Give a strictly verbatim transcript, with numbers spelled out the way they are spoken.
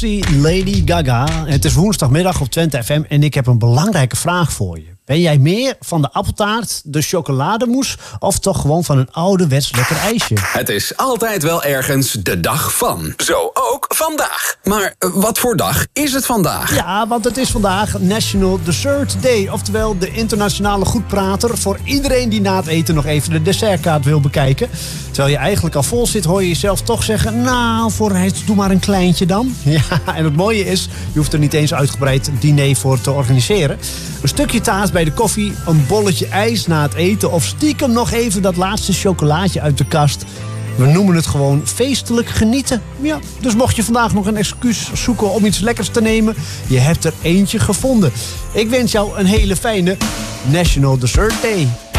Swiftie Lady Gaga. Het is woensdagmiddag op Twente F M en ik heb een belangrijke vraag voor je. Ben jij meer van de appeltaart, de chocolademousse of toch gewoon van een ouderwets lekker ijsje? Het is altijd wel ergens de dag van. Zo ook vandaag. Maar uh, wat voor dag is het vandaag? Ja, want het is vandaag National Dessert Day. Oftewel de internationale goedprater voor iedereen die na het eten nog even de dessertkaart wil bekijken. Terwijl je eigenlijk al vol zit, hoor je jezelf toch zeggen, nou, vooruit, doe maar een kleintje dan. Ja, en het mooie is, je hoeft er niet eens uitgebreid diner voor te organiseren. Een stukje taart bij de koffie, een bolletje ijs na het eten of stiekem nog even dat laatste chocolaatje uit de kast. We noemen het gewoon feestelijk genieten. Ja, dus mocht je vandaag nog een excuus zoeken om iets lekkers te nemen, je hebt er eentje gevonden. Ik wens jou een hele fijne National Dessert Day.